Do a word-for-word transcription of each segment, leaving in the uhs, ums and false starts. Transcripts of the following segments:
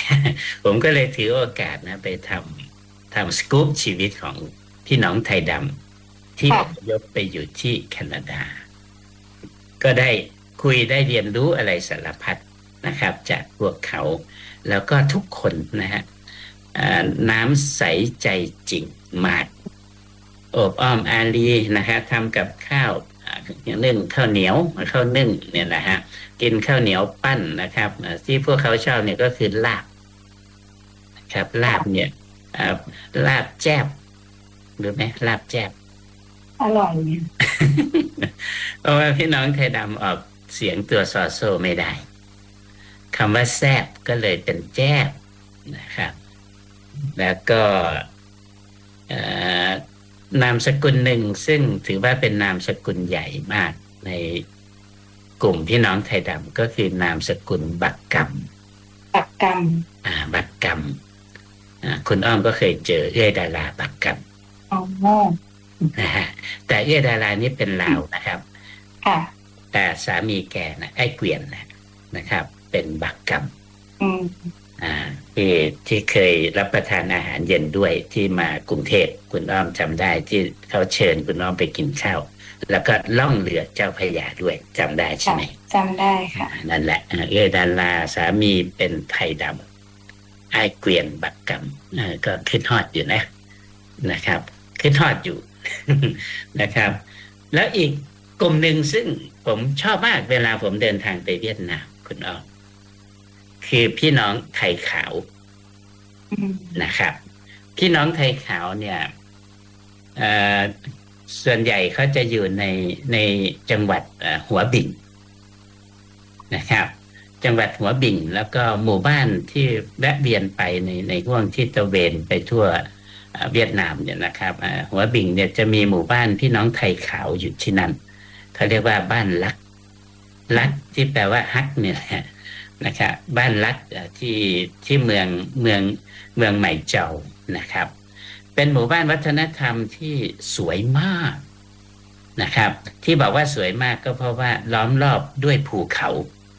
ผมก็เลยถือโอกาสนะไปทำทำสกู๊ปชีวิตของพี่น้องไทยดำที่อพค่ะยพไปอยู่ที่แคนาดาก็ได้คุยได้เรียนรู้อะไรสารพัดนะครับจากพวกเขาแล้วก็ทุกคนนะฮะน้ำใสใจจริงมากโอบอ้อมอารีนะฮะทำกับข้าวอย่างนึ่งข้าวเหนียวข้าวนึ่งเนี่ยนะฮะกินข้าวเหนียวปั้นนะครับที่พวกเขาชอบเนี่ยก็คือลาบครับลาบค่ะเนี่ยลาบแจ๊บหรือไหมลาบแจ๊บอร่อยเนี่ยเพราะว่าพี่น้องไทยดำออกเสียงตัวซอโซไม่ได้คำว่าแซบก็เลยเป็นแจ๊บนะครับแล้วก็นามสกุลหนึ่งซึ่งถือว่าเป็นนามสกุลใหญ่มากในกลุ่มพี่น้องไทยดำก็คือนามสกุลบักกปากกำอ่าบักกำอ่าคุณอ้อมก็เคยเจอเอื้อยดาราบักกำอ๋อำนะฮะแต่เอื้อยดารานี่เป็นลาวนะครับค่ะแต่สามีแกนะไอ้เกวียนนะนะครับเป็นบักกอืมำอ่าที่ที่เคยรับประทานอาหารเย็นด้วยที่มากรุงเทพคุณอ้อมจำได้ที่เขาเชิญคุณอ้อมไปกินข้าวแล้วก็ล่องเรือเจ้าพระยาด้วยจำได้ใช่ค่ะไหมจำได้อ่าค่ะนั่นแหละเอื้อยดาราสามีเป็นไทยดำไอ้เกวียนบักกำเออก็ขึ้นฮอดอยู่นะนะครับขึ้นฮอดอยู่ นะครับแล้วอีกกลุ่มหนึ่งซึ่งผมชอบมากเวลาผมเดินทางไปเวียดนามคุณอ้อมคือพี่น้องไทยขาวอืมนะครับพี่น้องไทยขาวเนี่ยส่วนใหญ่เขาจะอยู่ในในจังหวัดหัวบิ่งนะครับจังหวัดหัวบิ่งแล้วก็หมู่บ้านที่แวะเวียนไปในในห่วงที่ตะเวนไปทั่วเวียดนามเนี่ยนะครับหัวบิ่งเนี่ยจะมีหมู่บ้านพี่น้องไทยขาวอยู่ที่นั่นเขาเรียกว่าบ้านลักลักที่แปลว่าฮักเนี่ยนะครับบ้านลักที่ที่เมืองเมืองเมืองใหม่เจ้านะครับเป็นหมู่บ้านวัฒนธรรมที่สวยมากนะครับที่บอกว่าสวยมากก็เพราะว่าล้อมรอบด้วยภูเขา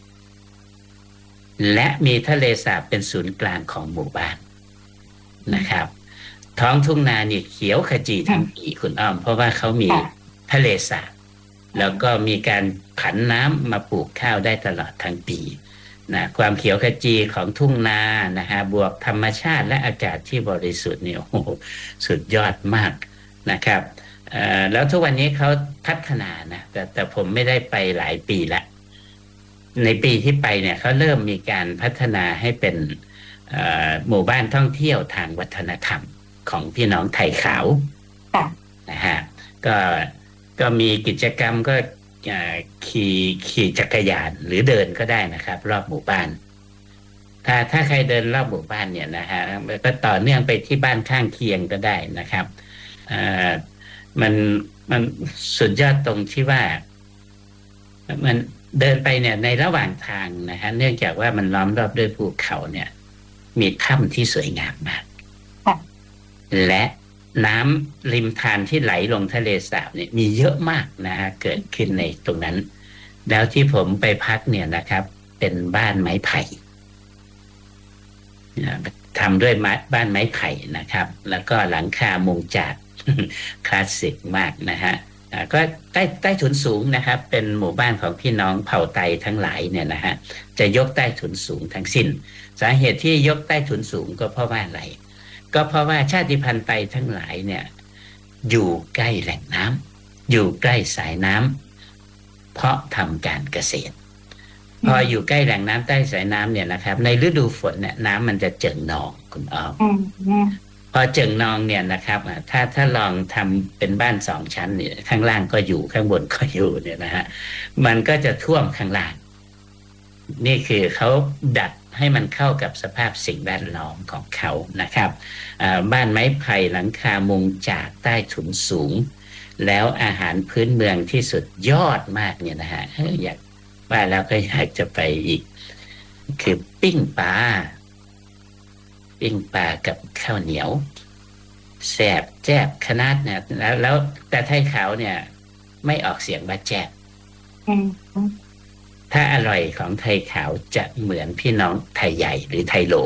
และมีทะเลสาบเป็นศูนย์กลางของหมู่บ้านนะครับท้องทุ่งนานี่เขียวขจีทั้งปีคุณอ้อมเพราะว่าเขามีทะเลสาบแล้วก็มีการผันน้ำมาปลูกข้าวได้ตลอดทั้งปีนะความเขียวขจีของทุ่งนานะฮะบวกธรรมชาติและอากาศที่บริสุทธิ์เนี่ยโอ้สุดยอดมากนะครับแล้วทุกวันนี้เขาพัฒนานะแต่แต่ผมไม่ได้ไปหลายปีละในปีที่ไปเนี่ยเขาเริ่มมีการพัฒนาให้เป็นหมู่บ้านท่องเที่ยวทางวัฒนธรรมของพี่น้องไทยขาวนะฮะก็ก็มีกิจกรรมก็ขี่ขี่จักรยานหรือเดินก็ได้นะครับรอบหมู่บ้านถ้าถ้าใครเดินรอบหมู่บ้านเนี่ยนะฮะก็ต่อเนื่องไปที่บ้านข้างเคียงก็ได้นะครับมันมันสุดยอดตรงที่ว่ามันเดินไปเนี่ยในระหว่างทางนะฮะเนื่องจากว่ามันล้อมรอบด้วยภูเขาเนี่ยมีถ้ำที่สวยงามมากและน้ำริมทานที่ไหลลงทะเลสาบเนี่ยมีเยอะมากนะฮะเกิดขึ้นในตรงนั้นแล้วที่ผมไปพักเนี่ยนะครับเป็นบ้านไม้ไผ่ทำด้วยบ้านไม้ไผ่นะครับแล้วก็หลังคามุงจากคลาสสิกมากนะฮะก็ใต้ใต้ถุนสูงนะครับเป็นหมู่บ้านของพี่น้องเผ่าไตทั้งหลายเนี่ยนะฮะจะยกใต้ถุนสูงทั้งสิ้นสาเหตุที่ยกใต้ถุนสูงก็เพราะว่าอะไรก็เพราะว่าชาติพันธุ์ไตทั้งหลายเนี่ยอยู่ใกล้แหล่งน้ำอยู่ใกล้สายน้ำเพราะทำการเกษตรพออยู่ใกล้แหล่งน้ำใต้สายน้ำเนี่ยนะครับในฤดูฝนเนี่ยน้ำมันจะเจิ่งนองคุณอ้อมพอเจิ่งนองเนี่ยนะครับถ้าถ้าลองทำเป็นบ้านสองชั้นเนี่ยข้างล่างก็อยู่ข้างบนก็อยู่เนี่ยนะฮะมันก็จะท่วมข้างล่างนี่คือเขาดัดให้มันเข้ากับสภาพสิ่งแวดล้อมของเขานะครับบ้านไม้ไผ่หลังคามุงจากใต้ถุนสูงแล้วอาหารพื้นเมืองที่สุดยอดมากเนี่ยนะฮะอยากว่าแล้วก็อยากจะไปอีกคือปิ้งปลาปิ้งปลากับข้าวเหนียวแซ่บแจ๊บขนาดเนี่ยแล้วแล้วแต่ไทยขาวเนี่ยไม่ออกเสียงว่าแจ๊บถ้าอร่อยของไทยขาวจะเหมือนพี่น้องไทยใหญ่หรือไทยโหล